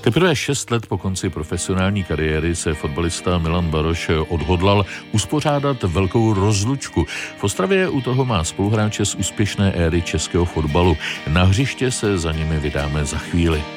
Teprve 6 let po konci profesionální kariéry se fotbalista Milan Baroš odhodlal uspořádat velkou rozlučku. V Ostravě u toho má spoluhráče z úspěšné éry českého fotbalu. Na hřiště se za nimi vydáme za chvíli.